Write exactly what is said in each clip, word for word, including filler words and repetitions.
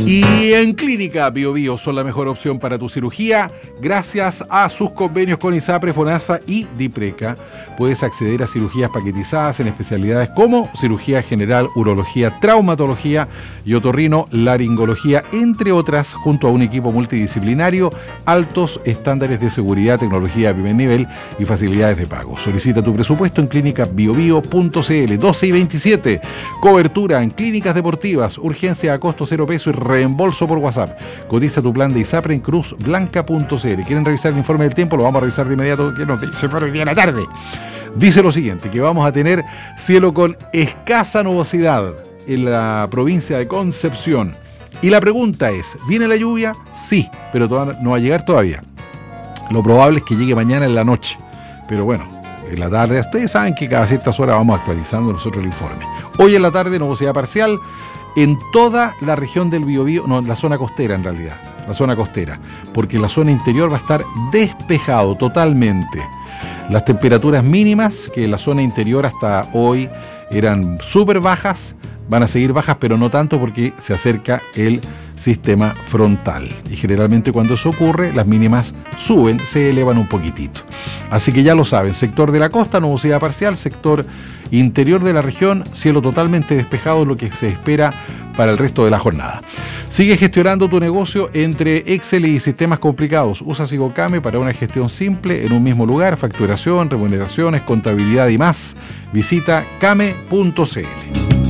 Y en Clínica Bio Bio son la mejor opción para tu cirugía. Gracias a sus convenios con ISAPRE, FONASA y DIPRECA, puedes acceder a cirugías paquetizadas en especialidades como cirugía general, urología, traumatología y otorrino laringología, entre otras, junto a un equipo multidisciplinario, altos estándares de seguridad, tecnología de primer nivel y facilidades de pago. Solicita tu presupuesto en clínica bio bio punto c l. doce y veintisiete. Cobertura en clínicas deportivas, urgencia a costo cero peso y reembolso por WhatsApp. Cotiza tu plan de ISAPRE en cruz blanca punto c l. ¿Quieren revisar el informe del tiempo? Lo vamos a revisar de inmediato, que nos dice para hoy día a la tarde. Dice lo siguiente, que vamos a tener cielo con escasa nubosidad en la provincia de Concepción. Y la pregunta es, ¿viene la lluvia? Sí, pero todavía no va a llegar todavía. Lo probable es que llegue mañana en la noche. Pero bueno, en la tarde, ustedes saben que cada ciertas horas vamos actualizando nosotros el informe. Hoy en la tarde, nubosidad parcial en toda la región del Biobío, no, la zona costera en realidad, la zona costera, porque la zona interior va a estar despejado totalmente. Las temperaturas mínimas, que en la zona interior hasta hoy eran súper bajas, van a seguir bajas, pero no tanto porque se acerca el sistema frontal. Y generalmente cuando eso ocurre, las mínimas suben, se elevan un poquitito. Así que ya lo saben, sector de la costa, nubosidad parcial, sector interior de la región, cielo totalmente despejado, lo que se espera para el resto de la jornada. Sigue gestionando tu negocio entre Excel y sistemas complicados. Usa Sigocame para una gestión simple en un mismo lugar, facturación, remuneraciones, contabilidad y más. Visita came punto c l.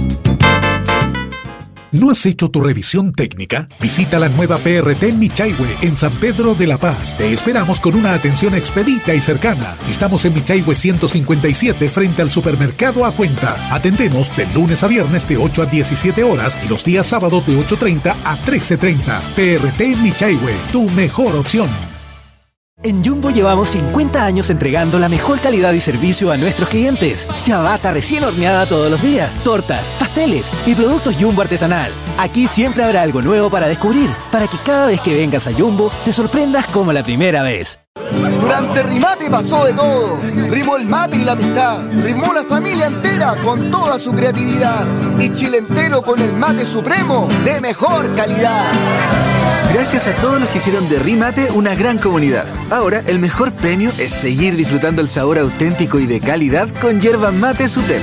¿No has hecho tu revisión técnica? Visita la nueva P R T Michaihue en San Pedro de la Paz. Te esperamos con una atención expedita y cercana. Estamos en Michaihue ciento cincuenta y siete frente al supermercado A Cuenta. Atendemos de lunes a viernes de ocho a diecisiete horas y los días sábados de ocho treinta a trece treinta. P R T Michaihue, tu mejor opción. En Jumbo llevamos cincuenta años entregando la mejor calidad y servicio a nuestros clientes. Ciabatta recién horneada todos los días, tortas, pasteles y productos Jumbo artesanal. Aquí siempre habrá algo nuevo para descubrir, para que cada vez que vengas a Jumbo te sorprendas como la primera vez. Durante Rimate pasó de todo. Rimó el mate y la amistad. Rimó la familia entera con toda su creatividad. Y Chile entero con el mate supremo de mejor calidad. Gracias a todos los que hicieron de Rimate una gran comunidad. Ahora el mejor premio es seguir disfrutando el sabor auténtico y de calidad con yerba mate supremo.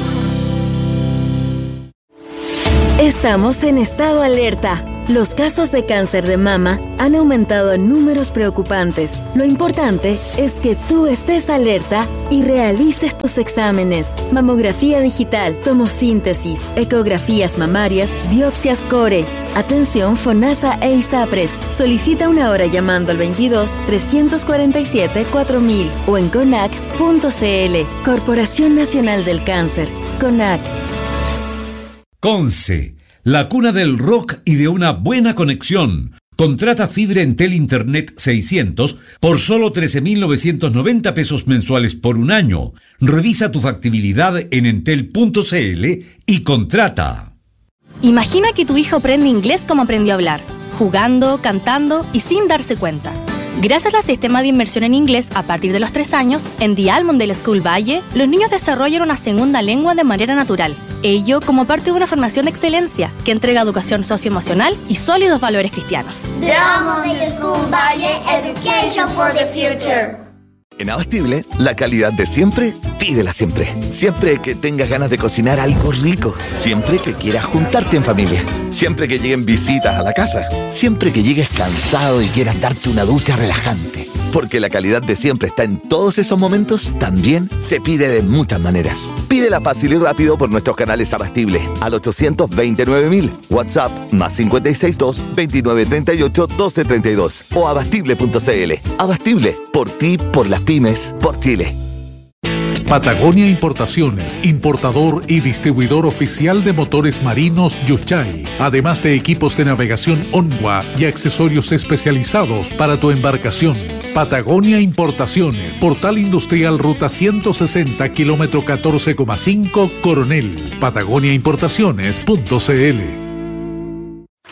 Estamos en estado alerta. Los casos de cáncer de mama han aumentado en números preocupantes. Lo importante es que tú estés alerta y realices tus exámenes. Mamografía digital, tomosíntesis, ecografías mamarias, biopsias core. Atención FONASA e ISAPRES. Solicita una hora llamando al veintidós, trescientos cuarenta y siete, cuatro mil o en conac punto c l. Corporación Nacional del Cáncer. CONAC. Conce, la cuna del rock y de una buena conexión. Contrata fibra Entel Internet seiscientos por solo trece mil novecientos noventa pesos mensuales por un año. Revisa tu factibilidad en entel punto c l y contrata. Imagina que tu hijo aprende inglés como aprendió a hablar, jugando, cantando y sin darse cuenta. Gracias al sistema de inmersión en inglés a partir de los tres años, en The Almondale School Valle, los niños desarrollan una segunda lengua de manera natural. Ello como parte de una formación de excelencia que entrega educación socioemocional y sólidos valores cristianos. The Almondale School Valle, Education for the Future. En Abastible, la calidad de siempre, pídela siempre. Siempre que tengas ganas de cocinar algo rico. Siempre que quieras juntarte en familia. Siempre que lleguen visitas a la casa. Siempre que llegues cansado y quieras darte una ducha relajante. Porque la calidad de siempre está en todos esos momentos, también se pide de muchas maneras. Pídela fácil y rápido por nuestros canales Abastible al ochocientos veintinueve mil, WhatsApp más cinco seis dos, veintinueve treinta y ocho, doce treinta y dos o abastible punto c l. Abastible, por ti, por las pymes, por Chile. Patagonia Importaciones, importador y distribuidor oficial de motores marinos Yuchai, además de equipos de navegación Onwa y accesorios especializados para tu embarcación. Patagonia Importaciones, Portal Industrial Ruta ciento sesenta, kilómetro catorce coma cinco, Coronel. Patagonia Importaciones punto c l.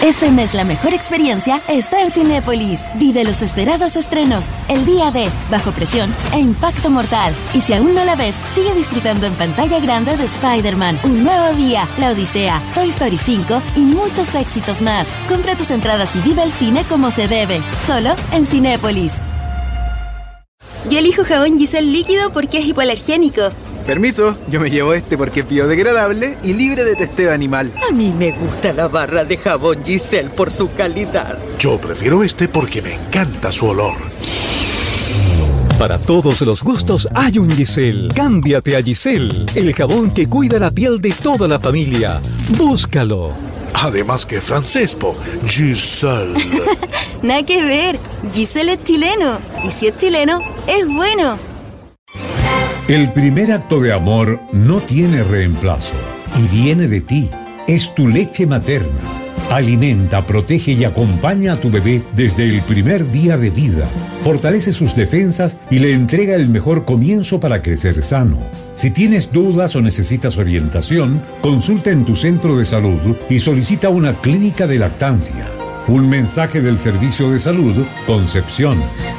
Este mes la mejor experiencia está en Cinépolis. Vive los esperados estrenos, El Día de, Bajo Presión e Impacto Mortal. Y si aún no la ves, sigue disfrutando en pantalla grande de Spider-Man, Un Nuevo Día, La Odisea, Toy Story cinco y muchos éxitos más. Compra tus entradas y vive el cine como se debe, solo en Cinépolis. Yo elijo jabón Giselle líquido porque es hipoalergénico. Permiso, yo me llevo este porque es biodegradable y libre de testeo animal. A mí me gusta la barra de jabón Giselle por su calidad. Yo prefiero este porque me encanta su olor. Para todos los gustos hay un Giselle. Cámbiate a Giselle, el jabón que cuida la piel de toda la familia. Búscalo. Además que francés, po. Giselle. Nada que ver, Giselle es chileno. Y si es chileno, es bueno. El primer acto de amor no tiene reemplazo y viene de ti. Es tu leche materna. Alimenta, protege y acompaña a tu bebé desde el primer día de vida. Fortalece sus defensas y le entrega el mejor comienzo para crecer sano. Si tienes dudas o necesitas orientación, consulta en tu centro de salud y solicita una clínica de lactancia. Un mensaje del Servicio de Salud Concepción.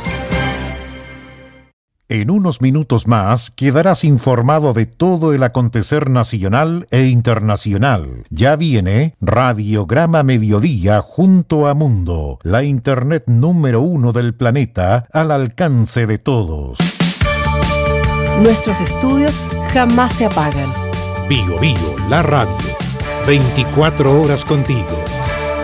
En unos minutos más quedarás informado de todo el acontecer nacional e internacional. Ya viene Radiograma Mediodía junto a Mundo, la internet número uno del planeta al alcance de todos. Nuestros estudios jamás se apagan. Bio Bio, la radio. veinticuatro horas contigo.